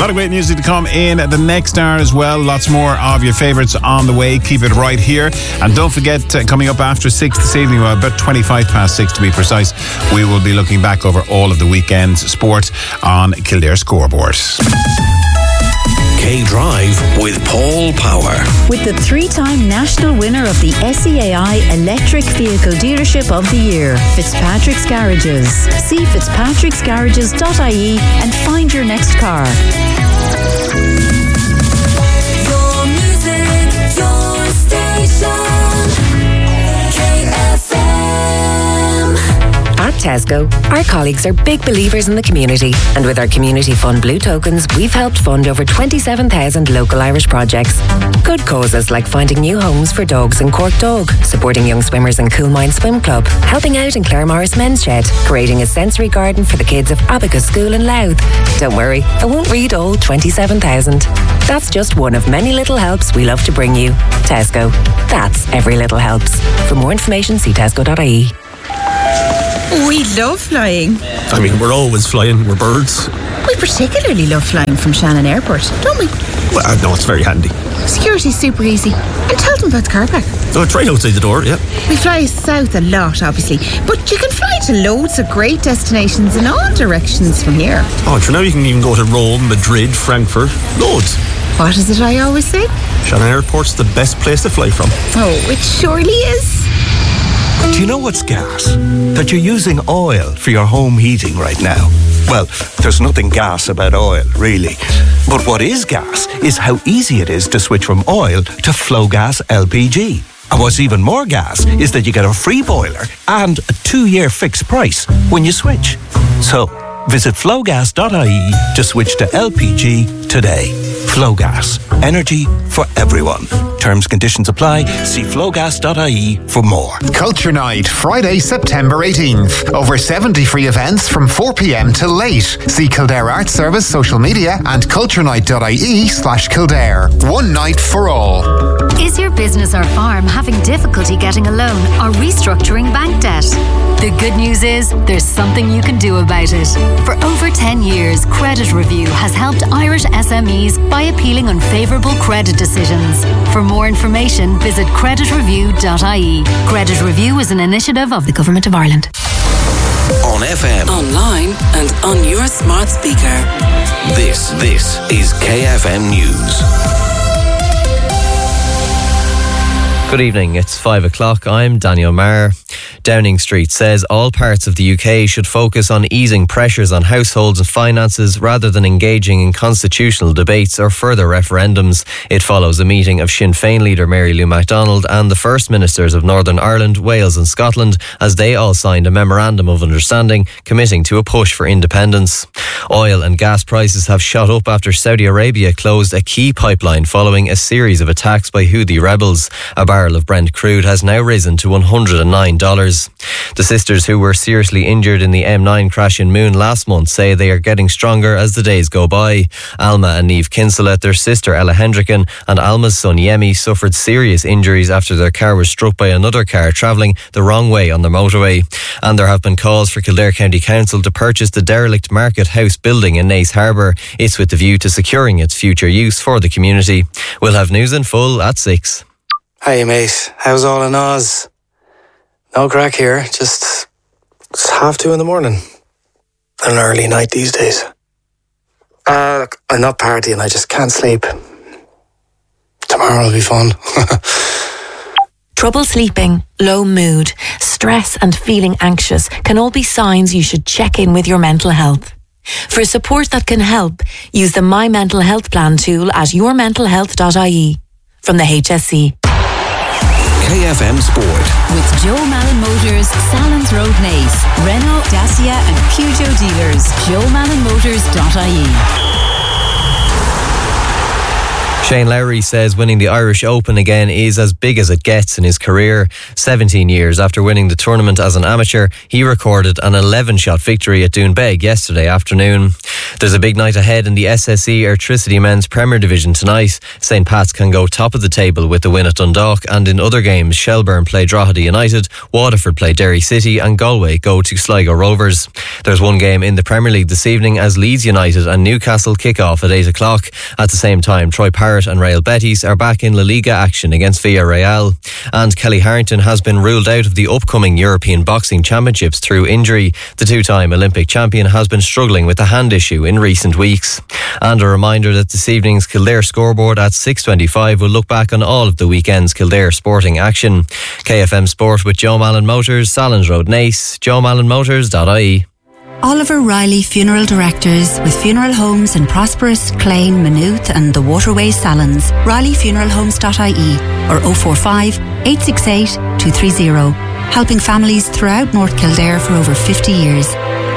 lot of great music to come in the next hour as well. Lots more of your favourites on the way. Keep it right here. And don't forget, coming up after 6 this evening, well, about 25 past 6 to be precise, we will be looking back over all of the weekend's sport on Kildare Scoreboard. K-Drive with Paul Power. With the 3-time national winner of the SEAI Electric Vehicle Dealership of the Year, Fitzpatrick's Garages. See fitzpatricksgarages.ie and find your next car. Your music, your station. KFM. At Tesco, our colleagues are big believers in the community, and with our Community Fund Blue Tokens, we've helped fund over 27,000 local Irish projects. Good causes like finding new homes for dogs in Cork Dog, supporting young swimmers in Coolmine Swim Club, helping out in Clare Morris Men's Shed, creating a sensory garden for the kids of Abacus School in Louth. Don't worry, I won't read all 27,000. That's just one of many little helps we love to bring you. Tesco. That's every little helps. For more information, see tesco.ie. We love flying. I mean, we're always flying. We're birds. We particularly love flying from Shannon Airport, don't we? Well, no, it's very handy. Security's super easy. And tell them about the car park. Oh, it's right outside the door, yeah. We fly south a lot, obviously, but you can fly to loads of great destinations in all directions from here. Oh, and for now you can even go to Rome, Madrid, Frankfurt. Loads. What is it I always say? Shannon Airport's the best place to fly from. Oh, it surely is. Do you know what's gas? That you're using oil for your home heating right now. Well, there's nothing gas about oil, really. But what is gas is how easy it is to switch from oil to Flowgas LPG. And what's even more gas is that you get a free boiler and a 2-year fixed price when you switch. So, visit flowgas.ie to switch to LPG today. Flowgas. Energy for everyone. Terms, conditions apply. See flowgas.ie for more. Culture Night, Friday, September 18th. Over 70 free events from 4 p.m. till late. See Kildare Arts Service social media and culturenight.ie/Kildare. One night for all. Is your business or farm having difficulty getting a loan or restructuring bank debt? The good news is there's something you can do about it. For over 10 years, Credit Review has helped Irish SMEs by appealing unfavourable credit decisions. For more information, visit creditreview.ie. Credit Review is an initiative of the Government of Ireland. On FM, Online and on your smart speaker. this is KFM News. Good evening, it's 5 o'clock. I'm Daniel Maher. Downing Street says all parts of the UK should focus on easing pressures on households and finances rather than engaging in constitutional debates or further referendums. It follows a meeting of Sinn Féin leader Mary Lou MacDonald and the First Ministers of Northern Ireland, Wales and Scotland as they all signed a memorandum of understanding committing to a push for independence. Oil and gas prices have shot up after Saudi Arabia closed a key pipeline following a series of attacks by Houthi rebels. A barrel of Brent crude has now risen to $109. The sisters who were seriously injured in the M9 crash in Moon last month say they are getting stronger as the days go by. Alma and Niamh Kinsella, their sister Ella Hendricken and Alma's son Yemi suffered serious injuries after their car was struck by another car travelling the wrong way on the motorway. And there have been calls for Kildare County Council to purchase the derelict Market House building in Naas Harbour. It's with the view to securing its future use for the community. We'll have news in full at 6. Hey mate, how's all in Oz? No crack here, just 2:30 in the morning. An early night these days. I'm not partying, I just can't sleep. Tomorrow will be fun. Trouble sleeping, low mood, stress and feeling anxious can all be signs you should check in with your mental health. For support that can help, use the My Mental Health Plan tool at yourmentalhealth.ie. From the HSC. KFM Sport. With Joe Malin Motors, Salons Road Naas, Renault, Dacia and Peugeot dealers. JoeMallinMotors.ie. Shane Lowry says winning the Irish Open again is as big as it gets in his career. 17 years after winning the tournament as an amateur, he recorded an 11-shot victory at Doonbeg yesterday afternoon. There's a big night ahead in the SSE Airtricity Men's Premier Division tonight. St Pat's can go top of the table with the win at Dundalk, and in other games, Shelbourne play Drogheda United, Waterford play Derry City, and Galway go to Sligo Rovers. There's one game in the Premier League this evening as Leeds United and Newcastle kick off at 8 o'clock. At the same time, Troy Parrott and Real Betis are back in La Liga action against Villarreal. And Kelly Harrington has been ruled out of the upcoming European Boxing Championships through injury. The two-time Olympic champion has been struggling with a hand issue in recent weeks. And a reminder that this evening's Kildare scoreboard at 6:25 will look back on all of the weekend's Kildare sporting action. KFM Sport with Joe Mallon Motors, Sallins Road, Nace, joemallonmotors.ie. Oliver Riley Funeral Directors with funeral homes in Prosperous, Clane, Maynooth and the Waterways Sallins. RileyFuneralHomes.ie or 045 868 230. Helping families throughout North Kildare for over 50 years.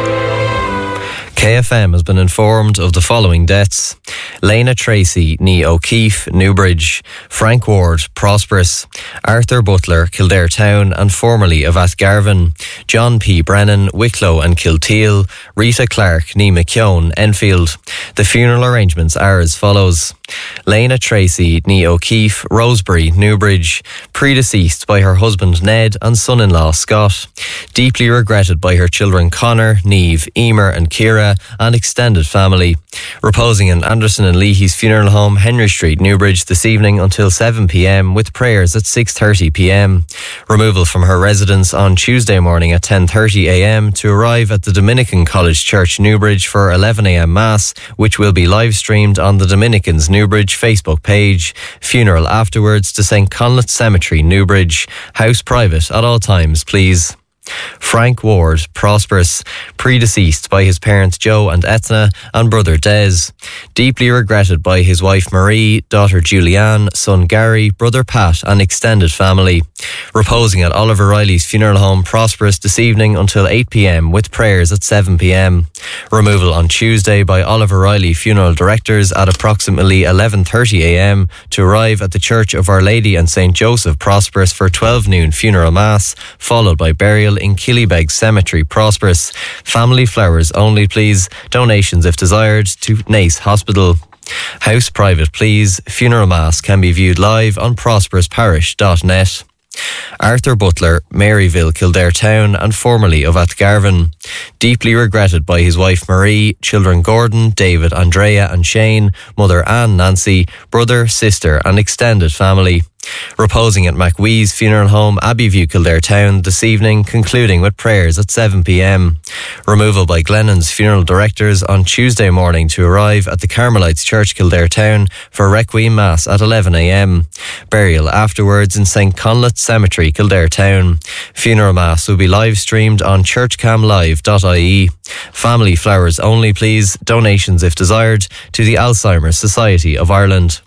KFM has been informed of the following deaths: Lena Tracy, Nee O'Keefe, Newbridge; Frank Ward, Prosperous; Arthur Butler, Kildare Town and formerly of Athgarvan; John P. Brennan, Wicklow and Kilteal; Rita Clark, Nee McKeown, Enfield. The funeral arrangements are as follows: Lena Tracy, Nee O'Keefe, Rosebery, Newbridge, predeceased by her husband Ned and son-in-law Scott. Deeply regretted by her children Connor, Niamh, Emer and Ciara and extended family. Reposing in Anderson and Leahy's funeral home, Henry Street, Newbridge, this evening until 7 p.m. with prayers at 6:30 p.m. Removal from her residence on Tuesday morning at 10:30 a.m. to arrive at the Dominican College Church, Newbridge for 11 a.m. Mass, which will be live streamed on the Dominicans Newbridge Facebook page. Funeral afterwards to St Conleth Cemetery, Newbridge. House private at all times, please. Frank Ward, Prosperous, predeceased by his parents Joe and Etna and brother Des. Deeply regretted by his wife Marie, daughter Julianne, son Gary, brother Pat and extended family. Reposing at Oliver Riley's funeral home, Prosperous, this evening until 8 p.m. with prayers at 7 p.m. Removal on Tuesday by Oliver Riley Funeral Directors at approximately 11:30 a.m. to arrive at the Church of Our Lady and St Joseph, Prosperous for 12 noon funeral mass, followed by burial in Killybeg Cemetery, Prosperous. Family flowers only, please. Donations if desired to Nace Hospital. House private, please. Funeral mass can be viewed live on prosperousparish.net. Arthur Butler, Maryville, Kildare Town and formerly of Athgarvan. Deeply regretted by his wife Marie, children Gordon, David, Andrea and Shane, mother Anne, Nancy, brother, sister and extended family. Reposing at McWee's funeral home, Abbeyview, Kildare Town this evening, concluding with prayers at 7 p.m. Removal by Glennon's funeral directors on Tuesday morning to arrive at the Carmelites Church, Kildare Town for Requiem Mass at 11 a.m. Burial afterwards in St Conleth Cemetery, Kildare Town. Funeral Mass will be live streamed on churchcamlive.ie. Family flowers only, please. Donations if desired to the Alzheimer's Society of Ireland.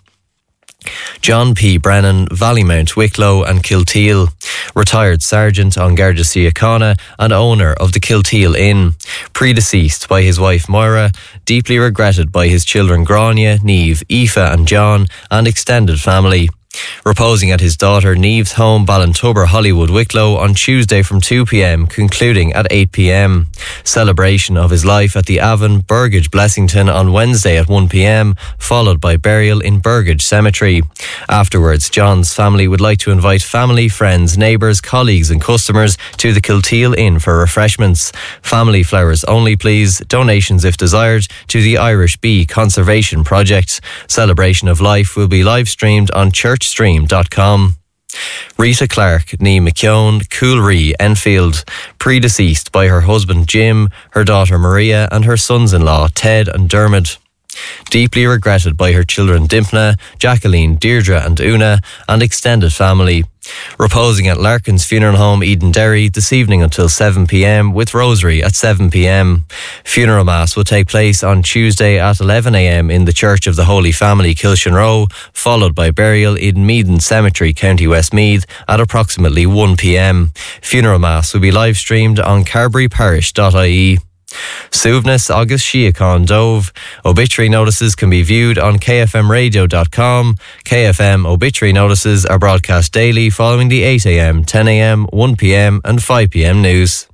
John P. Brennan, Vallymount, Wicklow and Kilteal. Retired Sergeant on Garda Síochána and owner of the Kilteal Inn. Predeceased by his wife Moira. Deeply regretted by his children Grania, Niamh, Aoife and John and extended family. Reposing at his daughter Niamh's home, Ballintubber, Hollywood, Wicklow on Tuesday from 2 p.m, concluding at 8 p.m. Celebration of his life at the Avon, Burgage, Blessington on Wednesday at 1 p.m, followed by burial in Burgage Cemetery. Afterwards, John's family would like to invite family, friends, neighbours, colleagues and customers to the Kilteal Inn for refreshments. Family flowers only, please. Donations if desired to the Irish Bee Conservation Project. Celebration of life will be live streamed on churchstream.com. Rita Clark, Nee McKeown, Coolree, Enfield, predeceased by her husband Jim, her daughter Maria and her sons-in-law Ted and Dermot. Deeply regretted by her children Dimpna, Jacqueline, Deirdre and Una and extended family. Reposing at Larkin's funeral home, Edenderry, this evening until 7 p.m. with rosary at 7 p.m. Funeral mass will take place on Tuesday at 11 a.m. in the Church of the Holy Family, Kilshanroe, followed by burial in Meaden Cemetery, County Westmeath at approximately 1 p.m. Funeral mass will be live streamed on carberryparish.ie. Suivnas agus Síocháin Dóibh. Obituary notices can be viewed on kfmradio.com. KFM obituary notices are broadcast daily following the 8 a.m, 10 a.m, 1 p.m, and 5 p.m news.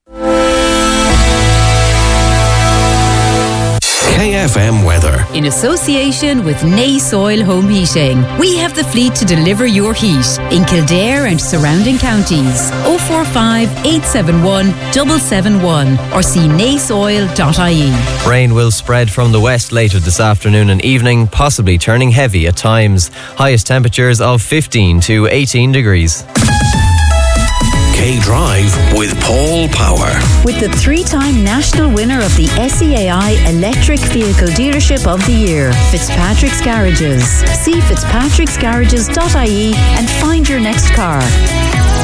KFM weather. In association with Nace Oil Home Heating, we have the fleet to deliver your heat in Kildare and surrounding counties. 045 871 771 or see naceoil.ie. Rain will spread from the west later this afternoon and evening, possibly turning heavy at times. Highest temperatures of 15 to 18 degrees. K-Drive with Paul Power. With the 3-time national winner of the SEAI Electric Vehicle Dealership of the Year, Fitzpatrick's Garages. See fitzpatricksgarages.ie and find your next car.